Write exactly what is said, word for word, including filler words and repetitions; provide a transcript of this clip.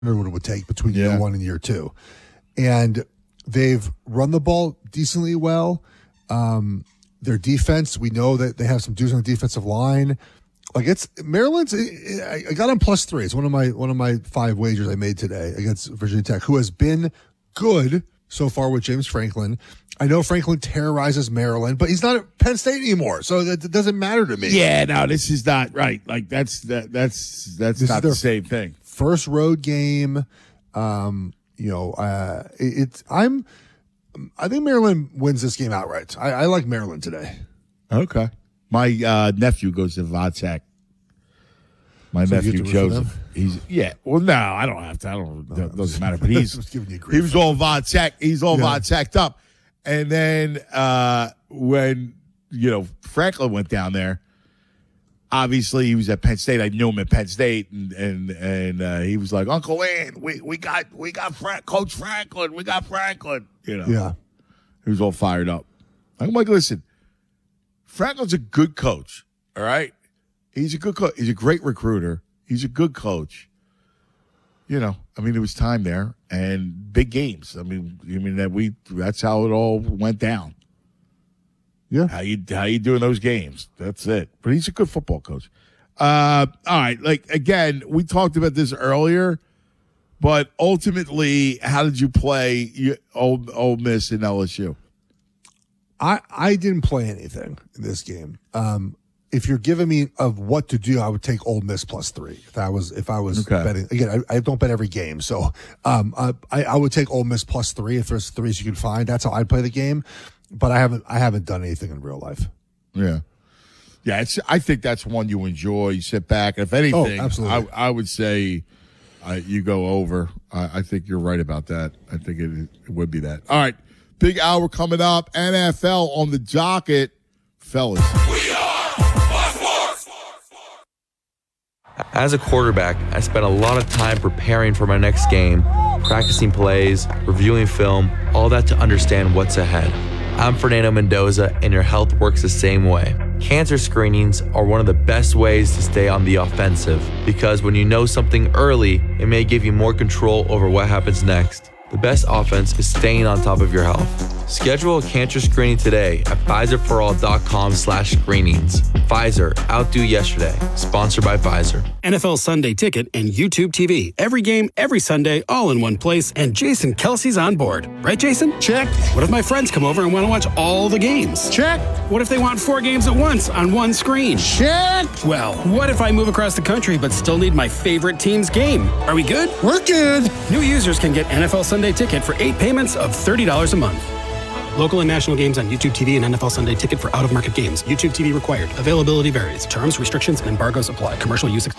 what it would take between Yeah. year one and year two. And they've run the ball decently well. Um, their defense, we know that they have some dudes on the defensive line. Like it's Maryland's. I I got on plus three. It's one of my one of my five wagers I made today against Virginia Tech, who has been good so far with James Franklin. I know Franklin terrorizes Maryland, but he's not at Penn State anymore, so that, that doesn't matter to me. Yeah, no, this is not right. Like that's that that's that's This is not their the same thing. First road game. Um, you know, uh, it, it's I'm. I think Maryland wins this game outright. I, I like Maryland today. Okay. My uh, nephew goes to Vatech. My So you nephew get to root for them? Joseph. He's yeah. Well, no, I don't have to. I don't. No, That doesn't matter. But he's just giving you grief. he was all Vatech. He's all Yeah. Vateched up. And then uh, when you know Franklin went down there, obviously he was at Penn State. I knew him at Penn State, and and and uh, he was like, Uncle Wayne, we we got we got Fra- Coach Franklin. We got Franklin. You know. Yeah. He was all fired up. I'm like, listen, Franklin's a good coach, all right? He's a good coach. He's a great recruiter. He's a good coach. You know, I mean, it was time there and big games. I mean, I mean that we that's how it all went down. Yeah. How you how you doing those games? That's it. But he's a good football coach. Uh, all right, like again, we talked about this earlier. But ultimately, how did you play you, Old, Old Miss and L S U? I, I didn't play anything in this game. Um, if you're giving me of what to do, I would take Ole Miss plus three. If I was if I was Okay. betting again, I, I don't bet every game, so um, I, I would take Ole Miss plus three if there's threes you can find. That's how I'd play the game. But I haven't I haven't done anything in real life. Yeah, yeah. It's. I think that's one you enjoy. You sit back. If anything, Oh, absolutely. I, I would say uh, you go over. I, I think you're right about that. I think it, it would be that. All right, big hour coming up. N F L on the docket, fellas. We are Fox Sports. As a quarterback, I spent a lot of time preparing for my next game, practicing plays, reviewing film, all that to understand what's ahead. I'm Fernando Mendoza, and your health works the same way. Cancer screenings are one of the best ways to stay on the offensive because when you know something early, it may give you more control over what happens next. The best offense is staying on top of your health. Schedule a cancer screening today at Pfizerforall.com slash screenings. Pfizer, outdo yesterday. Sponsored by Pfizer. N F L Sunday Ticket and YouTube T V. Every game, every Sunday, all in one place, and Jason Kelsey's on board. Right, Jason? Check. What if my friends come over and want to watch all the games? Check. What if they want four games at once on one screen? Check. Well, what if I move across the country but still need my favorite team's game? Are we good? We're good. New users can get N F L Sunday Ticket for eight payments of thirty dollars a month. Local and national games on YouTube T V and N F L Sunday Ticket for out-of-market games. YouTube T V required. Availability varies. Terms, restrictions, and embargoes apply. Commercial use. Ex-